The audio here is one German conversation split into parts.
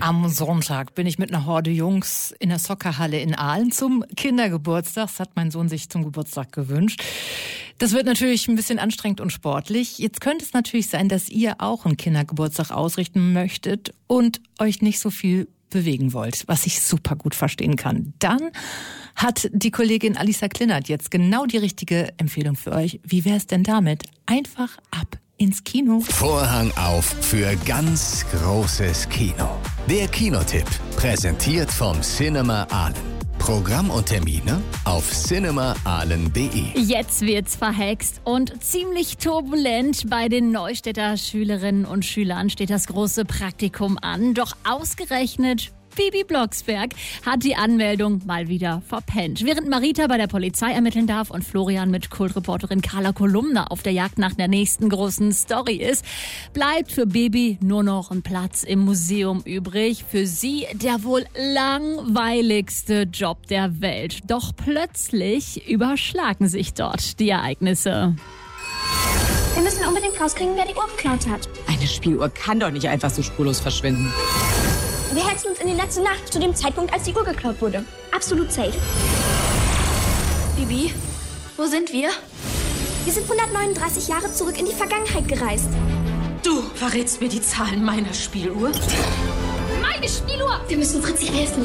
Am Sonntag bin ich mit einer Horde Jungs in der Soccerhalle in Aalen zum Kindergeburtstag. Das hat mein Sohn sich zum Geburtstag gewünscht. Das wird natürlich ein bisschen anstrengend und sportlich. Jetzt könnte es natürlich sein, dass ihr auch einen Kindergeburtstag ausrichten möchtet und euch nicht so viel bewegen wollt, was ich super gut verstehen kann. Dann hat die Kollegin Alisa Klinert jetzt genau die richtige Empfehlung für euch. Wie wäre es denn damit? Einfach ab ins Kino. Vorhang auf für ganz großes Kino. Der Kinotipp, präsentiert vom Cinema Aalen. Programm und Termine auf cinemaahlen.de. Jetzt wird's verhext und ziemlich turbulent. Bei den Neustädter Schülerinnen und Schülern steht das große Praktikum an. Doch ausgerechnet Bibi Blocksberg hat die Anmeldung mal wieder verpennt. Während Marita bei der Polizei ermitteln darf und Florian mit Kultreporterin Carla Kolumna auf der Jagd nach der nächsten großen Story ist, bleibt für Bibi nur noch ein Platz im Museum übrig. Für sie der wohl langweiligste Job der Welt. Doch plötzlich überschlagen sich dort die Ereignisse. Wir müssen unbedingt rauskriegen, wer die Uhr geklaut hat. Eine Spieluhr kann doch nicht einfach so spurlos verschwinden. Wir hetzen uns in die letzte Nacht zu dem Zeitpunkt, als die Uhr geklaut wurde. Absolut safe. Bibi, wo sind wir? Wir sind 139 Jahre zurück in die Vergangenheit gereist. Du verrätst mir die Zahlen meiner Spieluhr? Meine Spieluhr! Wir müssen Fritzi helfen.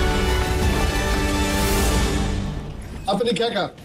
Ab in den Kerker.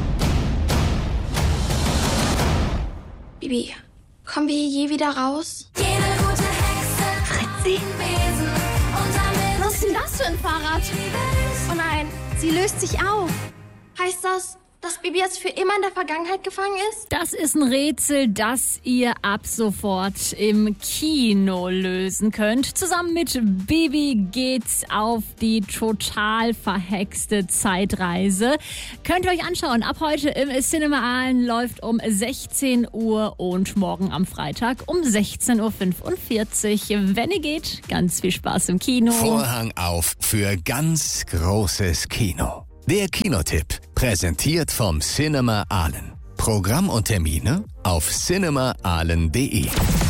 Bibi, kommen wir hier je wieder raus? Jede gute Hexe. Fritzi? Was ist denn das für ein Fahrrad? Oh nein, sie löst sich auf. Heißt das, dass Bibi jetzt für immer in der Vergangenheit gefangen ist? Das ist ein Rätsel, das ihr ab sofort im Kino lösen könnt. Zusammen mit Bibi geht's auf die total verhexte Zeitreise. Könnt ihr euch anschauen. Ab heute im Cinema Aalen läuft um 16 Uhr und morgen am Freitag um 16.45 Uhr. Wenn ihr geht, ganz viel Spaß im Kino. Vorhang auf für ganz großes Kino. Der Kinotipp, präsentiert vom Cinema Aalen. Programm und Termine auf cinemaahlen.de.